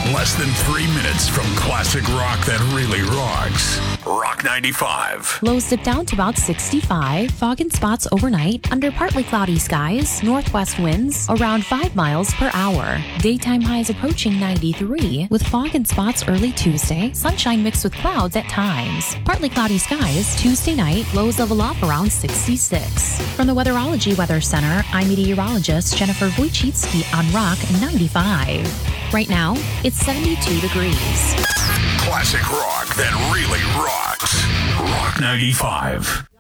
Less than 3 minutes from classic rock that really rocks. Rock 95. Lows dip down to about 65. Fog and spots overnight. Under partly cloudy skies. Northwest winds around 5 miles per hour. Daytime highs approaching 93 with fog and spots early Tuesday. Sunshine mixed with clouds at times. Partly cloudy skies Tuesday night. Lows level off around 66. From the Weatherology Weather Center, I'm meteorologist Jennifer Wojcicki on Rock 95. Right now, it's 72 degrees. Classic rock that really rocks. Rock 95.